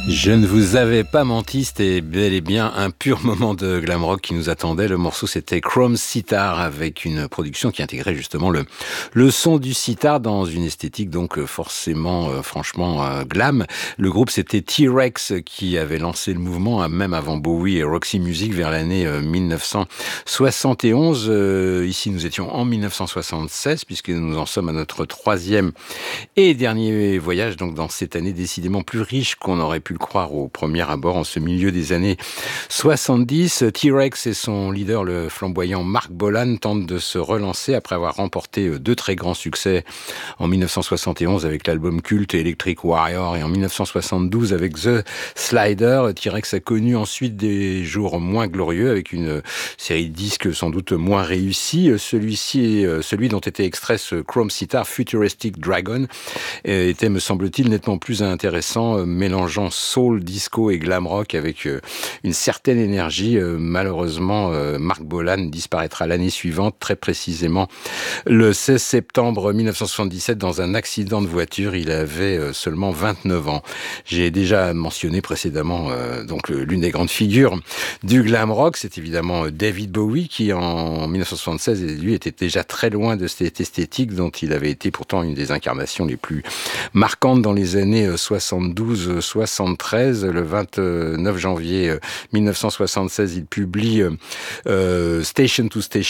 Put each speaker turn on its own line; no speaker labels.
Je ne vous avais pas menti, c'était bel et bien un pur moment de glam rock qui nous attendait. Le morceau, c'était Chrome Sitar, avec une production qui intégrait justement le son du sitar dans une esthétique donc forcément, franchement glam. Le groupe, c'était T-Rex qui avait lancé le mouvement, même avant Bowie et Roxy Music vers l'année 1971. Ici, nous étions en 1976 puisque nous en sommes à notre troisième et dernier voyage donc dans cette année décidément plus riche qu'on aurait pu le croire au premier abord en ce milieu des années 70. T-Rex et son leader, le flamboyant Mark Bolan, tentent de se relancer après avoir remporté deux très grands succès en 1971 avec l'album culte Electric Warrior et en 1972 avec The Slider. T-Rex a connu ensuite des jours moins glorieux avec une série de disques sans doute moins réussie. Celui dont était extrait ce Chrome Sitar, Futuristic Dragon, était, me semble-t-il, nettement plus intéressant, mélangeant soul, disco et glam rock avec une certaine énergie. Malheureusement, Mark Bolan disparaîtra l'année suivante, très précisément le 16 septembre 1977, dans un accident de voiture. Il avait seulement 29 ans. J'ai déjà mentionné précédemment donc l'une des grandes figures du glam rock, c'est évidemment David Bowie, qui en 1976, lui, était déjà très loin de cette esthétique dont il avait été pourtant une des incarnations les plus marquante dans les années 72-73. Le 29 janvier 1976, il publie Station to Station,